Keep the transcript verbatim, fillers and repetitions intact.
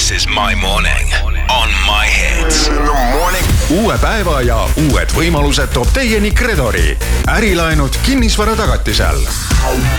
This is my morning on My Hits. Uue päeva ja uued võimalused toob teieni Kredori. Ärilaenud kinnisvara tagatisel.